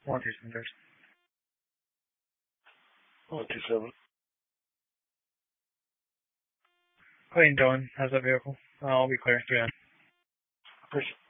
127, George. 127. Go ahead, Dylan. How's that vehicle? I'll be clear. Go ahead. Appreciate it.